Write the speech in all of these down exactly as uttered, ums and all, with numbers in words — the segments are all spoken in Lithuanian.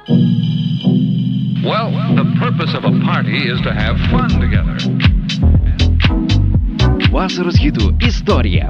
Well, the purpose of a party is to have fun together. Vasaros hitų istorija.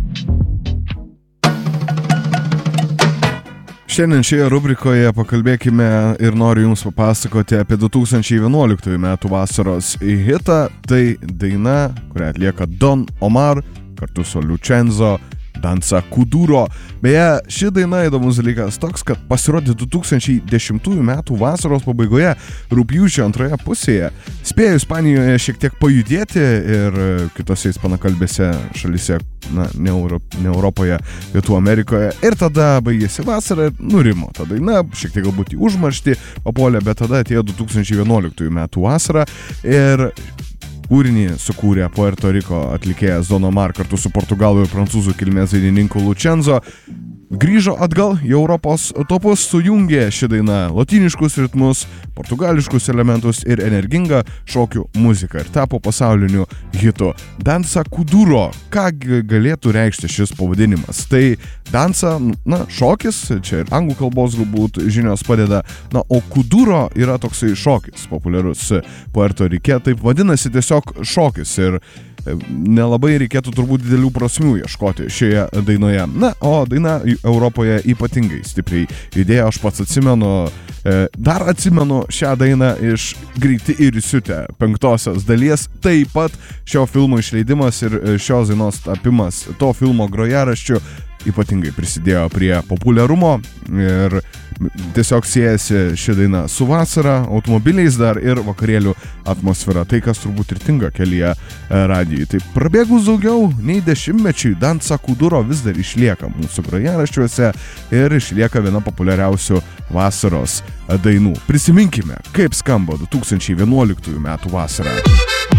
Šiandien šioje rubrikoje pakalbėkime ir noriu Jums papasakoti apie du tūkstančiai vienuoliktųjų metų vasaros hitą. Tai daina, kurią atlieka Don Omar kartu su Lucenzo, Danza Kuduro. Beje, ši daina įdomus dalykas toks, kad pasirodė du tūkstančiai dešimtųjų metų vasaros pabaigoje, rugpjūčio antroje pusėje. Spėjo Ispanijoje šiek tiek pajudėti ir kitose ispanakalbėse šalyse, na, ne, Euro, ne Europoje, Pietų Amerikoje. Ir tada baigėsi vasara ir nurimo. Ta daina šiek tiek galbūt į užmarštį papuolė, bet tada atėjo du tūkstančiai vienuoliktųjų metų vasara ir kūrinį sukūrė Puerto Riko atlikėjas Don Omar kartu su portugalų ir prancūzų kilmės dainininku Lucenzo. Grįžo atgal į Europos topus, sujungė ši daina lotyniškus ritmus, portugališkus elementus ir energingą šokių muziką ir tapo pasauliniu hitu. Danza Kuduro. Ką galėtų reikšti šis pavadinimas? Tai dansa, na, šokis, čia ir anglų kalbos galbūt žinios padeda, na, o kuduro yra toksai šokis populiarus Puerto Rike, taip vadinasi tiesiog šokis ir nelabai reikėtų turbūt didelių prasmių ieškoti šioje dainoje. Na, o daina Europoje ypatingai stipriai judėjo, aš pats atsimenu, dar atsimenu šią dainą iš Greiti ir įsiutę penktosios dalies, taip pat šio filmo išleidimas ir šios dainos tapimas to filmo grojaraščiu ypatingai prisidėjo prie populiarumo ir tiesiog siejasi ši daina su vasara, automobiliais dar ir vakarėlių atmosfera, tai kas turbūt ir tinka kelyje radijui. Tai prabėgus daugiau nei dešimtmečiui, Danza Kuduro vis dar išlieka mūsų grojaraščiuose ir išlieka viena populiariausių vasaros dainų. Prisiminkime, kaip skamba du tūkstančiai vienuoliktųjų metų vasara.